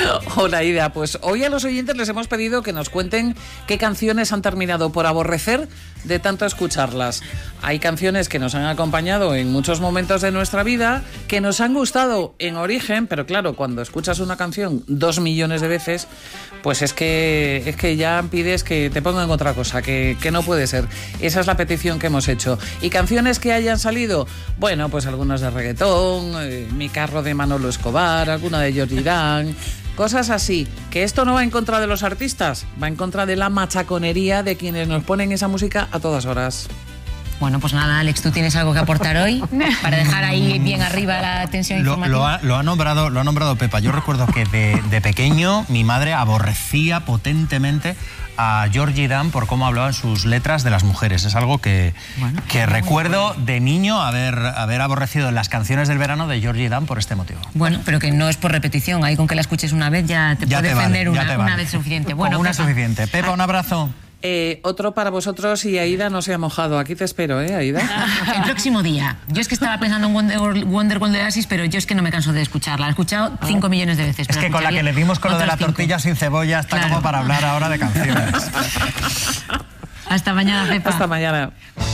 Hola, Aida. Pues hoy a los oyentes les hemos pedido que nos cuenten qué canciones han terminado por aborrecer de tanto escucharlas. Hay canciones que nos han acompañado en muchos momentos de nuestra vida, que nos han gustado en origen, pero claro, cuando escuchas una canción 2 millones de veces, pues es que ya pides que te pongan otra cosa, que no puede ser. Esa es la petición que hemos hecho. Y canciones que hayan salido, bueno, pues algunas de reggaetón, Mi carro de Manolo Escobar, alguna de Georgie Dan, cosas así. Que esto no va en contra de los artistas, va en contra de la machaconería de quienes nos ponen esa música a todas horas. Bueno, pues nada, Alex, ¿tú tienes algo que aportar hoy para dejar ahí bien arriba la tensión informativa? Lo ha nombrado Pepa. Yo recuerdo que de pequeño mi madre aborrecía potentemente a Georgie Dan por cómo hablaba en sus letras de las mujeres. Es algo que recuerdo de niño haber aborrecido las canciones del verano de Georgie Dan por este motivo. Bueno, pero que no es por repetición. Ahí con que la escuches una vez ya te puede defender una vez suficiente. Bueno, una suficiente. Pepa, un abrazo. Otro para vosotros y Aida no se ha mojado. Aquí te espero, Aida. El próximo día. Yo es que estaba pensando en Wonder Oasis, pero yo es que no me canso de escucharla. La he escuchado 5 millones de veces. Es que con la que le dimos con lo de la tortilla sin cebolla está como para hablar ahora de canciones. Hasta mañana, Pepa. Hasta mañana.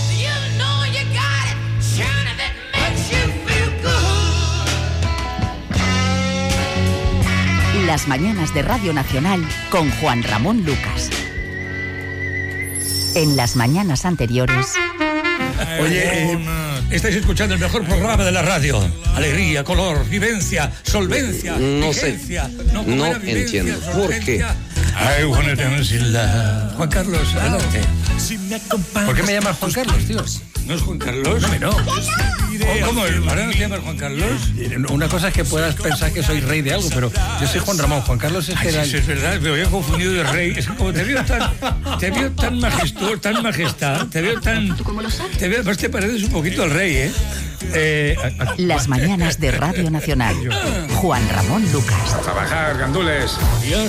Las mañanas de Radio Nacional con Juan Ramón Lucas. En las mañanas anteriores. Oye, estáis escuchando el mejor programa de la radio. Alegría, color, vivencia, solvencia, no vigencia. Sé, no entiendo. ¿Por qué? I wanna dance in love. Juan Carlos, adelante. ¿Por qué me llamas Juan Carlos, tío? ¿No es Juan Carlos? No. ¿Cómo? ¿Ahora no te llamas Juan Carlos? Una cosa es que puedas pensar que soy rey de algo, pero yo soy Juan Ramón. Juan Carlos es que era... Sí, es verdad, me había confundido de rey. Es que como te veo tan majestuoso, tan majestad, te veo tan... Pues te pareces un poquito al rey, ¿eh? Las mañanas de Radio Nacional. Juan Ramón Lucas. A trabajar, gandules. Dios.